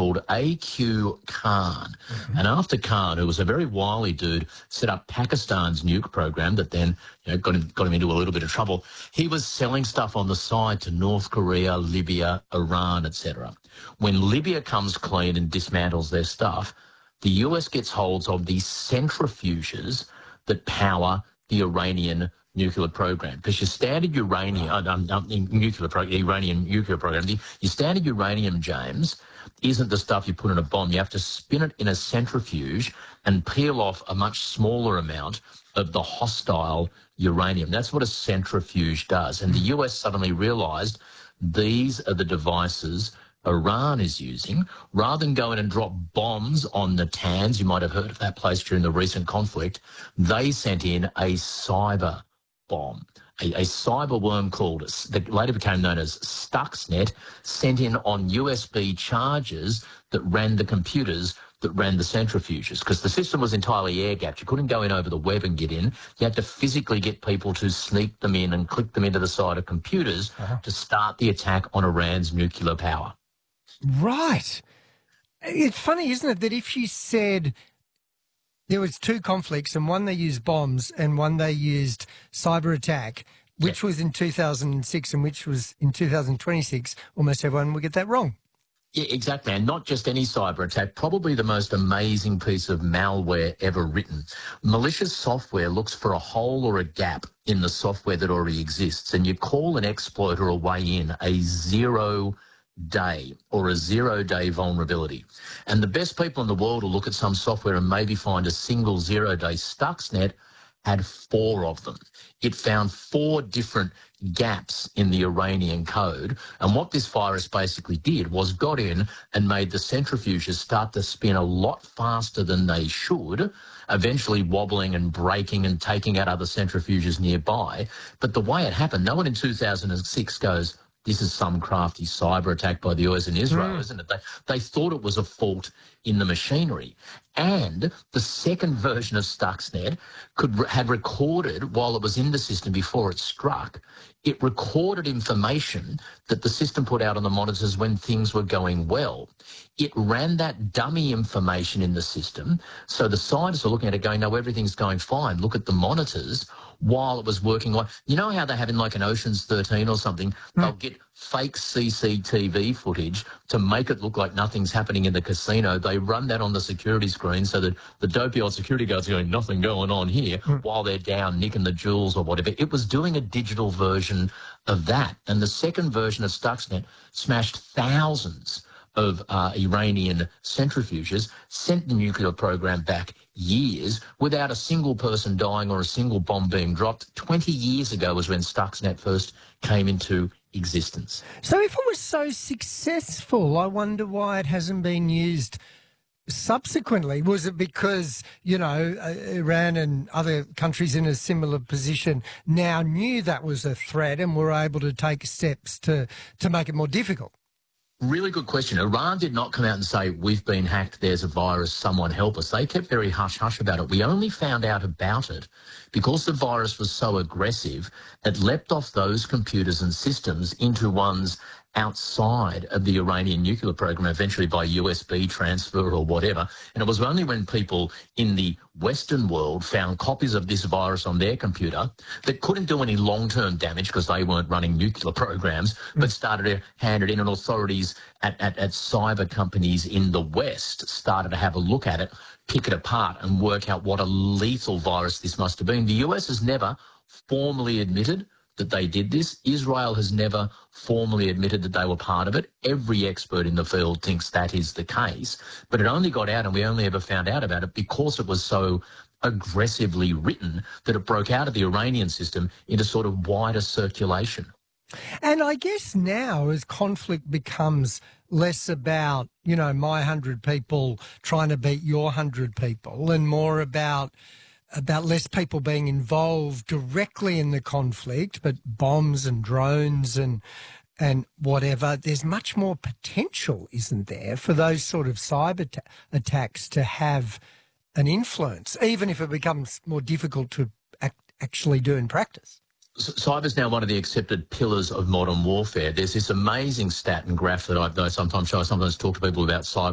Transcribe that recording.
called A.Q. Khan. Mm-hmm. And after Khan, who was a very wily dude, set up Pakistan's nuke program that then got him into a little bit of trouble, he was selling stuff on the side to North Korea, Libya, Iran, etc. When Libya comes clean and dismantles their stuff, the US gets holds of these centrifuges that power the Iranian nuclear program. Because your standard uranium, Iranian nuclear program, your standard uranium, James, isn't the stuff you put in a bomb. You have to spin it in a centrifuge and peel off a much smaller amount of the hostile uranium. That's what a centrifuge does. And the US suddenly realised these are the devices Iran is using. Rather than go in and drop bombs on Natanz, you might have heard of that place during the recent conflict, they sent in a cyber bomb, a cyber worm called, that later became known as Stuxnet, sent in on USB chargers that ran the computers that ran the centrifuges, because the system was entirely air-gapped. You couldn't go in over the web and get in. You had to physically get people to sneak them in and click them into the side of computers to start the attack on Iran's nuclear power. Right. It's funny, isn't it, that if you said there was two conflicts and one they used bombs and one they used cyber attack, which was in 2006 and which was in 2026, almost everyone would get that wrong. Yeah, exactly. And not just any cyber attack, probably the most amazing piece of malware ever written. Malicious software looks for a hole or a gap in the software that already exists, and you call an exploiter a way in, a zero-day or a zero-day vulnerability. And the best people in the world will look at some software and maybe find a single zero-day. Stuxnet had 4 of them. It found 4 different gaps in the Iranian code. And what this virus basically did was got in and made the centrifuges start to spin a lot faster than they should, eventually wobbling and breaking and taking out other centrifuges nearby. But the way it happened, no one in 2006 goes, this is some crafty cyber attack by the US and Israel, isn't it? They thought it was a fault in the machinery. And the second version of Stuxnet had recorded, while it was in the system before it struck, it recorded information that the system put out on the monitors when things were going well. It ran that dummy information in the system, so the scientists are looking at it going, no, everything's going fine. Look at the monitors while it was working on. You know how they have in like an Ocean's 13 or something, they'll get fake CCTV footage to make it look like nothing's happening in the casino. They run that on the security screen so that the dopey old security guards are going, nothing going on here, while they're down nicking the jewels or whatever. It was doing a digital version of that. And the second version of Stuxnet smashed thousands of Iranian centrifuges, sent the nuclear program back years without a single person dying or a single bomb being dropped. 20 years ago was when Stuxnet first came into existence. So if it was so successful, I wonder why it hasn't been used subsequently. Was it because, Iran and other countries in a similar position now knew that was a threat and were able to take steps to make it more difficult? Really good question. Iran did not come out and say, we've been hacked, there's a virus, someone help us. They kept very hush-hush about it. We only found out about it because the virus was so aggressive, it leapt off those computers and systems into ones outside of the Iranian nuclear program, eventually by USB transfer or whatever. And it was only when people in the Western world found copies of this virus on their computer that couldn't do any long-term damage because they weren't running nuclear programs, but started to hand it in, and authorities at cyber companies in the West started to have a look at it, pick it apart and work out what a lethal virus this must have been. The US has never formally admitted that they did this. Israel has never formally admitted that they were part of it. Every expert in the field thinks that is the case, but it only got out and we only ever found out about it because it was so aggressively written that it broke out of the Iranian system into sort of wider circulation. And I guess now as conflict becomes less about, my 100 people trying to beat your 100 people and more about less people being involved directly in the conflict, but bombs and drones and whatever, there's much more potential, isn't there, for those sort of cyber attacks to have an influence, even if it becomes more difficult to actually do in practice? Cyber is now one of the accepted pillars of modern warfare. There's this amazing stat and graph that I sometimes show, I sometimes talk to people about cyber